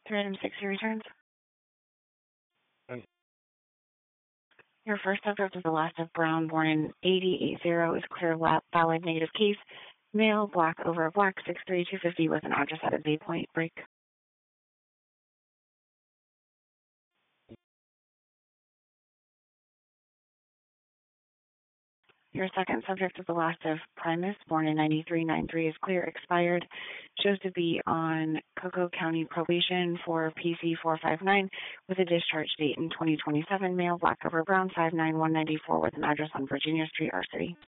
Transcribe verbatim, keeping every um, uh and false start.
three item sixty returns. Okay. Your first subject is the last of Brown, born in eighty eighty, is clear, valid, negative case. Male, black, over black, six three, two fifty with an address at a Bay Point break. Your second subject is the last of Primus, born in ninety-three ninety-three, is clear, expired, shows to be on Cocoa County probation for P C four five nine with a discharge date in twenty twenty-seven, male, black over brown, five nine one ninety-four with an address on Virginia Street, R City.